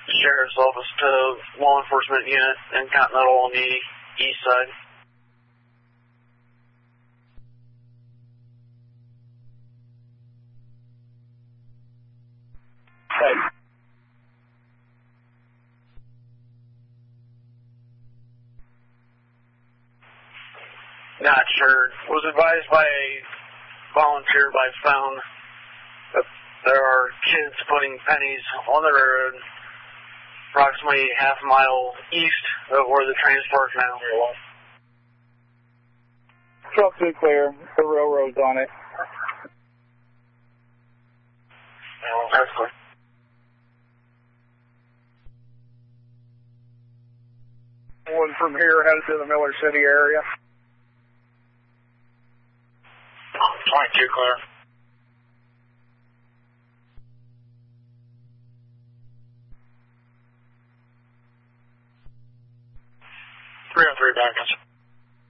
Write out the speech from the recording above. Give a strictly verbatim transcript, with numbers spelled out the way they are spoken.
Sheriff's Office to law enforcement unit in Continental on the east side. Okay. Not sure. Was advised by a volunteer by phone that there are kids putting pennies on the road approximately half a mile east of where the train's parked now. Truck two clear. The railroad's on it. That's clear. One from here headed to the Miller City area. twenty-two clear. three oh three back.